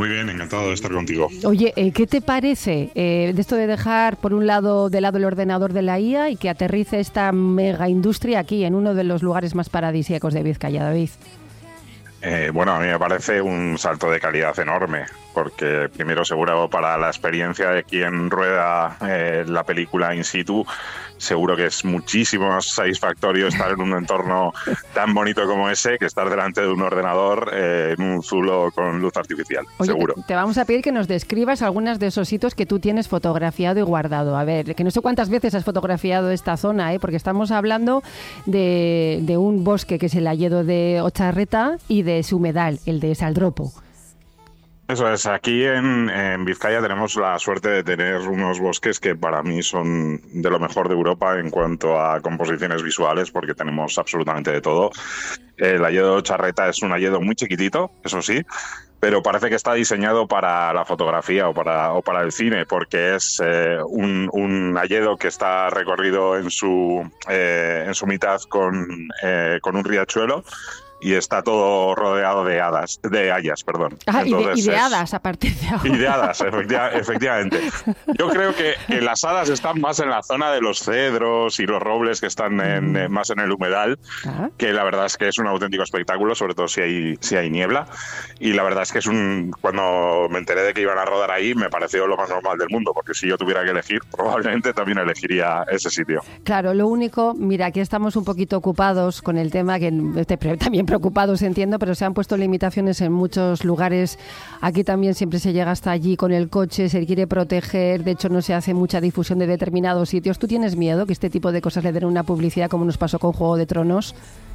Muy bien, encantado de estar contigo. Oye, ¿qué te parece de esto de dejar por un lado de lado el ordenador de la IA y que aterrice esta mega industria aquí en uno de los lugares más paradisíacos de Vizcaya, David? Bueno, a mí me parece un salto de calidad enorme, porque primero seguro para la experiencia de quien rueda la película in situ, seguro que es muchísimo más satisfactorio estar en un entorno tan bonito como ese que estar delante de un ordenador en un zulo con luz artificial. Oye, seguro. Te vamos a pedir que nos describas algunas de esos sitios que tú tienes fotografiado y guardado. A ver, que no sé cuántas veces has fotografiado esta zona, porque estamos hablando de un bosque que es el Hayedo de Ocharreta y de su humedal, el de Saldropo. Eso es, aquí en Vizcaya tenemos la suerte de tener unos bosques que para mí son de lo mejor de Europa en cuanto a composiciones visuales, porque tenemos absolutamente de todo. El Hayedo de Ocharreta es un hayedo muy chiquitito, eso sí, pero parece que está diseñado para la fotografía o para el cine, porque es un hayedo que está recorrido en su mitad con un riachuelo. Y está todo rodeado de hayas, perdón. Entonces, y de hadas, a partir de ahora. Y de hadas, efectivamente. Yo creo que las hadas están más en la zona de los cedros y los robles que están más en el humedal, que la verdad es que es un auténtico espectáculo, sobre todo si hay niebla. Y la verdad es que cuando me enteré de que iban a rodar ahí, me pareció lo más normal del mundo, porque si yo tuviera que elegir, probablemente también elegiría ese sitio. Claro, lo único, mira, aquí estamos un poquito ocupados con el tema que también preocupados, entiendo, pero se han puesto limitaciones en muchos lugares. Aquí también siempre se llega hasta allí con el coche, se quiere proteger, de hecho no se hace mucha difusión de determinados sitios. ¿Tú tienes miedo que este tipo de cosas le den una publicidad como nos pasó con Juego de Tronos?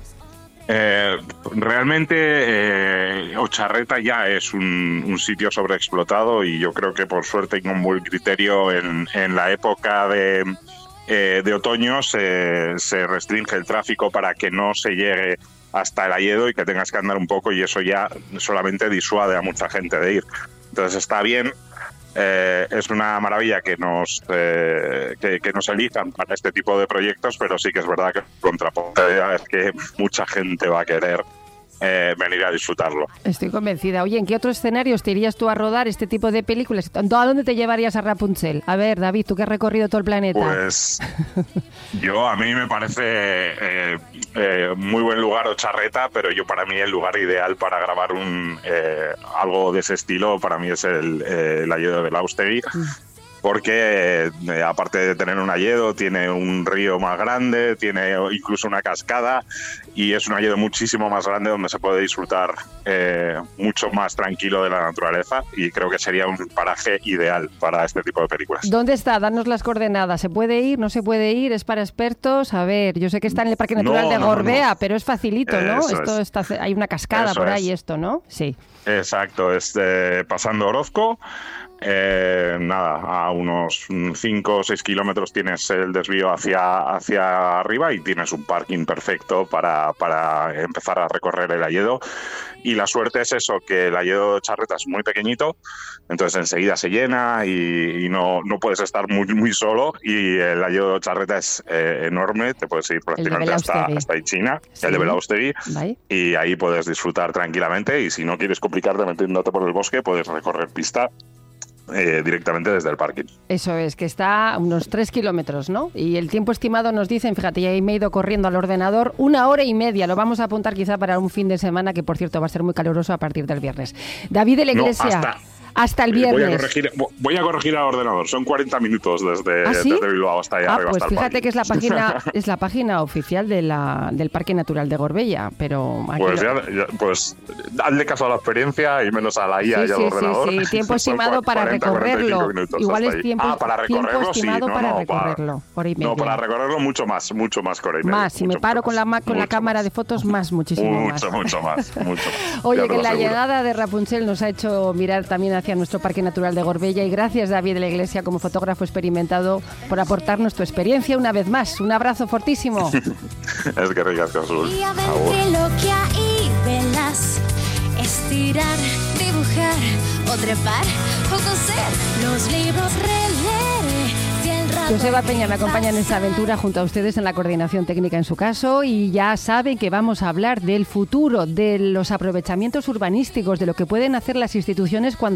Realmente Ocharreta ya es un sitio sobreexplotado y yo creo que por suerte y con buen criterio en la época de otoño se restringe el tráfico para que no se llegue hasta el hayedo y que tengas que andar un poco, y eso ya solamente disuade a mucha gente de ir. Entonces está bien, es una maravilla que nos elijan para este tipo de proyectos, pero sí que es verdad que contrapunto es que mucha gente va a querer venir a disfrutarlo. Estoy convencida. Oye, ¿en qué otros escenarios te irías tú a rodar este tipo de películas? ¿A dónde te llevarías a Rapunzel? A ver, David, tú que has recorrido todo el planeta. Pues a mí me parece muy buen lugar Ocharreta, pero para mí el lugar ideal para grabar algo de ese estilo para mí es el Hayedo de Belaústegui. Porque aparte de tener un hayedo, tiene un río más grande, tiene incluso una cascada, y es un hayedo muchísimo más grande donde se puede disfrutar mucho más tranquilo de la naturaleza, y creo que sería un paraje ideal para este tipo de películas. ¿Dónde está? Danos las coordenadas. ¿Se puede ir? ¿No se puede ir? ¿Es para expertos? A ver, yo sé que está en el Parque Natural de Gorbea, pero es facilito, ¿no? Hay una cascada por ahí, ¿no? Sí. Exacto, es pasando Orozco. A unos 5 o 6 kilómetros tienes el desvío hacia arriba y tienes un parking perfecto para empezar a recorrer el hayedo. Y la suerte es eso, que el hayedo de Ocharreta es muy pequeñito, entonces enseguida se llena y no puedes estar muy, muy solo, y el hayedo de Ocharreta es enorme, te puedes ir prácticamente hasta Ichina, sí. El de Belaústegui, y ahí puedes disfrutar tranquilamente, y si no quieres complicarte metiéndote por el bosque, puedes recorrer pista directamente desde el parking. Eso es, que está a unos 3 kilómetros, ¿no? Y el tiempo estimado nos dicen, fíjate, ya me he ido corriendo al ordenador, 1 hora y media. Lo vamos a apuntar quizá para un fin de semana que, por cierto, va a ser muy caluroso a partir del viernes. David de la Iglesia... Hasta el viernes. Voy a corregir al ordenador. Son 40 minutos desde Bilbao hasta allá arriba. Pues fíjate que es la página oficial del Parque Natural de Gorbella, pero aquí pues hazle caso a la experiencia y menos a la IA y al ordenador. Sí, tiempo estimado para recorrerlo. Igual es tiempo estimado para recorrerlo. Hora y media. No, para recorrerlo mucho más que hora y media. Más, si me paro con la cámara de fotos, muchísimo más. Mucho más. Oye, que la llegada de Rapunzel nos ha hecho mirar también hacia nuestro Parque Natural de Gorbella, y gracias, David de la Iglesia, como fotógrafo experimentado, por aportarnos tu experiencia una vez más. Un abrazo fortísimo. Es que ricasco, Azul. Y a ver lo que hay velas, estirar, dibujar, o trepar, o coser, los libros releeré. Joseba Peña me acompaña en esta aventura junto a ustedes en la coordinación técnica en su caso, y ya saben que vamos a hablar del futuro, de los aprovechamientos urbanísticos, de lo que pueden hacer las instituciones cuando